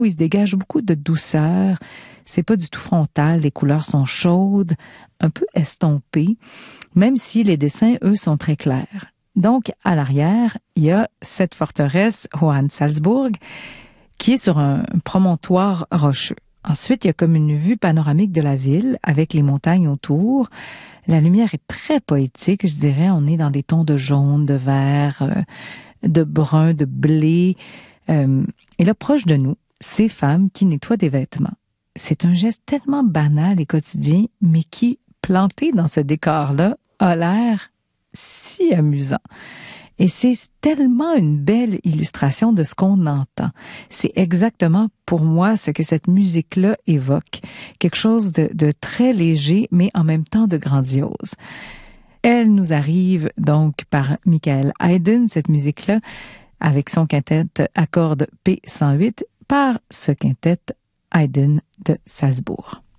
où il se dégage beaucoup de douceur. C'est pas du tout frontal, les couleurs sont chaudes, un peu estompées, même si les dessins, eux, sont très clairs. Donc, à l'arrière, il y a cette forteresse Hohensalzburg qui est sur un promontoire rocheux. Ensuite, il y a comme une vue panoramique de la ville avec les montagnes autour. La lumière est très poétique, je dirais. On est dans des tons de jaune, de vert, de brun, de blé. Et là, proche de nous, ces femmes qui nettoient des vêtements. C'est un geste tellement banal et quotidien, mais qui, planté dans ce décor-là, a l'air si amusant. Et c'est tellement une belle illustration de ce qu'on entend. C'est exactement pour moi ce que cette musique-là évoque. Quelque chose de très léger, mais en même temps de grandiose. Elle nous arrive donc par Michael Haydn, cette musique-là, avec son quintet à cordes P108, par ce quintet Haydn de Salzbourg.